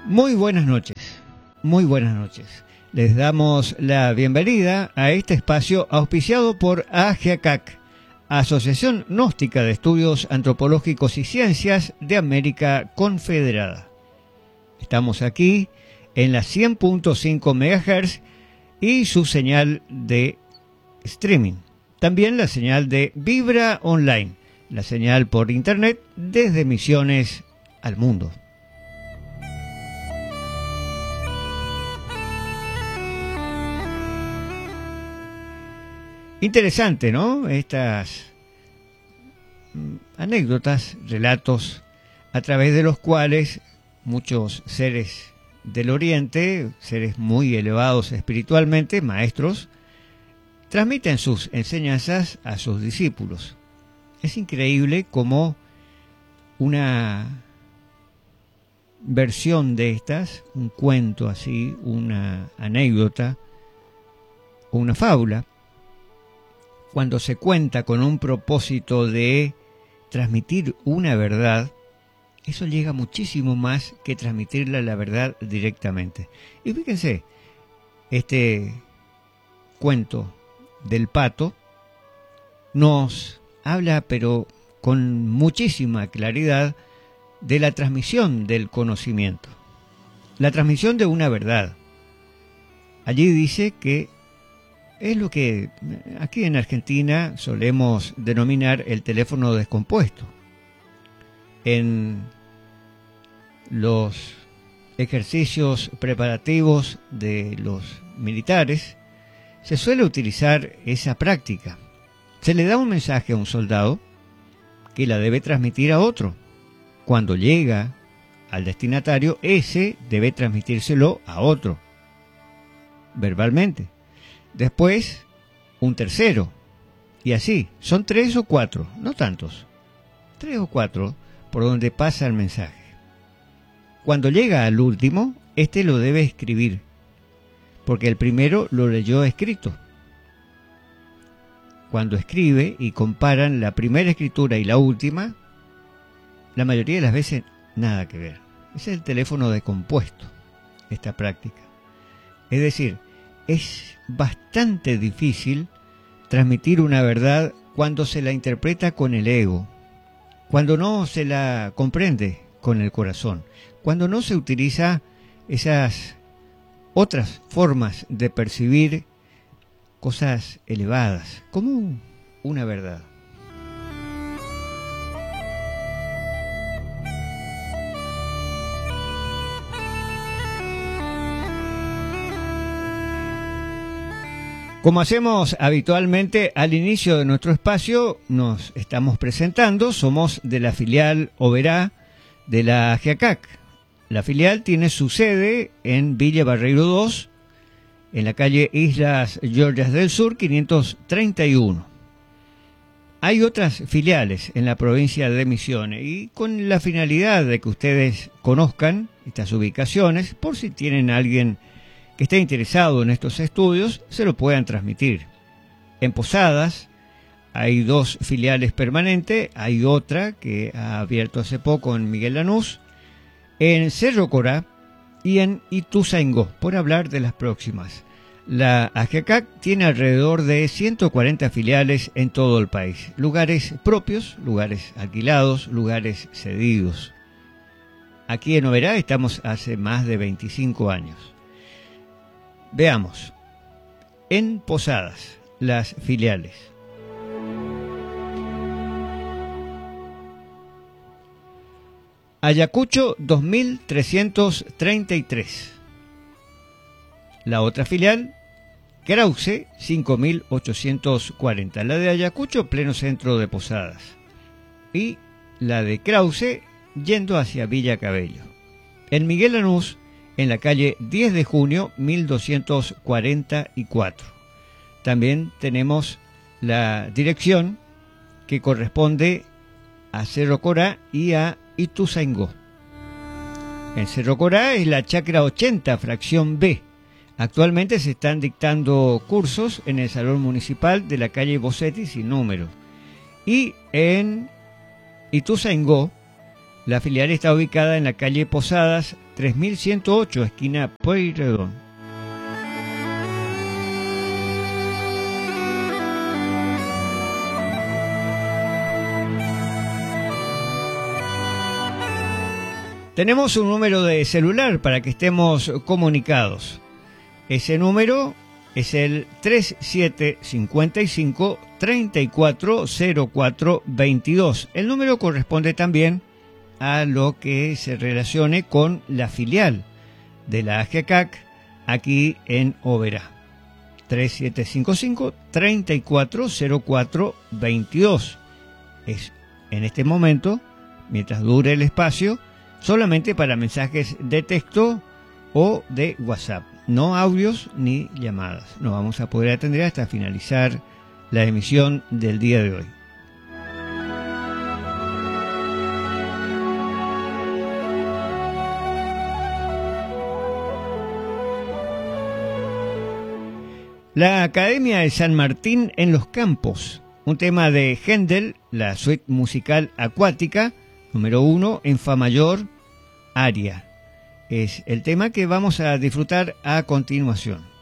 Muy buenas noches, muy buenas noches. Les damos la bienvenida a este espacio auspiciado por AGACAC, Asociación Gnóstica de Estudios Antropológicos y Ciencias de América Confederada. Estamos aquí en la 100.5 MHz y su señal de streaming. También la señal de Vibra Online, la señal por internet desde Misiones al mundo. Interesante, ¿no? Estas anécdotas, relatos, a través de los cuales muchos seres del Oriente, seres muy elevados espiritualmente, maestros, transmiten sus enseñanzas a sus discípulos. Es increíble cómo una versión de estas, un cuento así, una anécdota o una fábula, cuando se cuenta con un propósito de transmitir una verdad, eso llega muchísimo más que transmitirle la verdad directamente. Y fíjense, este cuento del pato nos habla, pero con muchísima claridad, de la transmisión del conocimiento, la transmisión de una verdad. Allí dice que es lo que aquí en Argentina solemos denominar el teléfono descompuesto. En los ejercicios preparativos de los militares se suele utilizar esa práctica. Se le da un mensaje a un soldado que la debe transmitir a otro. Cuando llega al destinatario, ese debe transmitírselo a otro, verbalmente. Después, un tercero. Y así, son 3 o 4, no tantos. 3 o 4 por donde pasa el mensaje. Cuando llega al último, este lo debe escribir, porque el primero lo leyó escrito. Cuando escribe y comparan la primera escritura y la última, la mayoría de las veces nada que ver. Ese es el teléfono descompuesto, esta práctica. Es decir, es bastante difícil transmitir una verdad cuando se la interpreta con el ego, cuando no se la comprende con el corazón, cuando no se utiliza esas otras formas de percibir cosas elevadas como una verdad. Como hacemos habitualmente al inicio de nuestro espacio, nos estamos presentando. Somos de la filial Oberá de la AGACAC. La filial tiene su sede en Villa Barreiro 2, en la calle Islas Georgias del Sur, 531. Hay otras filiales en la provincia de Misiones y con la finalidad de que ustedes conozcan estas ubicaciones, por si tienen alguien que esté interesado en estos estudios, se lo puedan transmitir. En Posadas hay 2 filiales permanentes, hay otra que ha abierto hace poco en Miguel Lanús, en Cerro Corá y en Ituzaingó, por hablar de las próximas. La AGACAC tiene alrededor de 140 filiales en todo el país, lugares propios, lugares alquilados, lugares cedidos. Aquí en Oberá estamos hace más de 25 años. Veamos, en Posadas, las filiales. Ayacucho 2333. La otra filial, Krause 5840. La de Ayacucho, pleno centro de Posadas. Y la de Krause, yendo hacia Villa Cabello. En Miguel Lanús, en la calle 10 de junio, 1244. También tenemos la dirección que corresponde a Cerro Corá y a Ituzaingó. En Cerro Corá es la chacra 80, fracción B. Actualmente se están dictando cursos en el Salón Municipal de la calle Bossetti sin número. Y en Ituzaingó, La filial está ubicada en la calle Posadas, 3108, esquina Pueyrredón. Tenemos un número de celular para que estemos comunicados. Ese número es el 3755-340422. El número corresponde también a lo que se relacione con la filial de la AGECAC aquí en Oberá. 3755-340422. Es en este momento, mientras dure el espacio, solamente para mensajes de texto o de WhatsApp. No audios ni llamadas. No vamos a poder atender hasta finalizar la emisión del día de hoy. La Academia de San Martín en los Campos. Un tema de Händel, la suite musical acuática, número 1 en fa mayor, aria. Es el tema que vamos a disfrutar a continuación.